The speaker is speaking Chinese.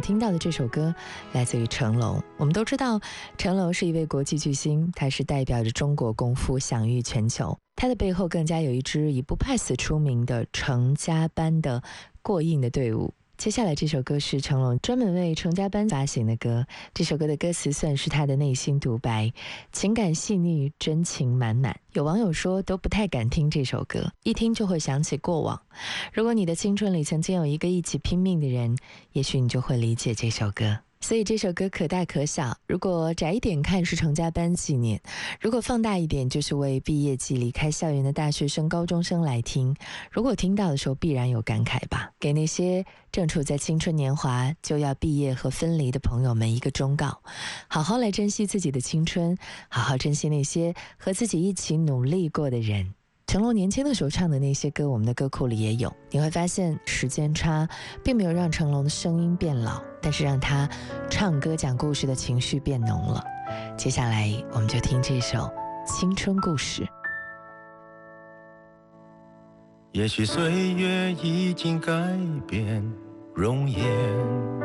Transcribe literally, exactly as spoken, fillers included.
听到的这首歌来自于成龙。我们都知道成龙是一位国际巨星，他是代表着中国功夫享誉全球，他的背后更加有一支以不怕死出名的成家班的过硬的队伍。接下来这首歌是成龙专门为成家班发行的歌，这首歌的歌词算是他的内心独白，情感细腻，真情满满。有网友说都不太敢听这首歌，一听就会想起过往。如果你的青春里曾经有一个一起拼命的人，也许你就会理解这首歌。所以这首歌可大可小，如果窄一点看是成家班纪念，如果放大一点就是为毕业季离开校园的大学生高中生来听。如果听到的时候必然有感慨吧，给那些正处在青春年华就要毕业和分离的朋友们一个忠告，好好来珍惜自己的青春，好好珍惜那些和自己一起努力过的人。成龙年轻的时候唱的那些歌，我们的歌库里也有。你会发现时间差并没有让成龙的声音变老，但是让他唱歌讲故事的情绪变浓了。接下来我们就听这首青春故事。 也许岁月已经改变容颜，